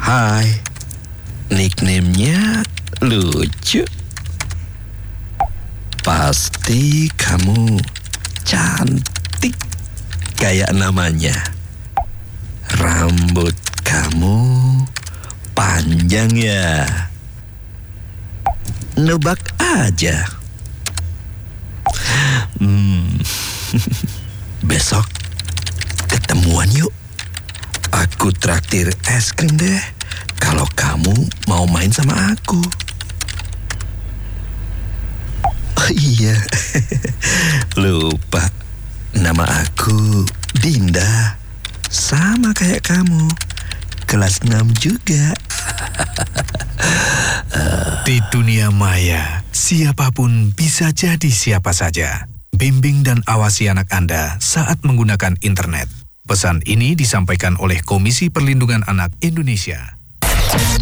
Hai, nickname-nya lucu. Pasti kamu cantik kayak namanya. Rambut kamu panjang ya. Nebak aja. Besok ketemuan yuk. Aku traktir es krim deh kalau kamu mau main sama aku. Oh iya, lupa. Nama aku Dinda. Sama kayak kamu. Kelas 6 juga. Di dunia maya, siapapun bisa jadi siapa saja. Bimbing dan awasi anak Anda saat menggunakan internet. Pesan ini disampaikan oleh Komisi Perlindungan Anak Indonesia.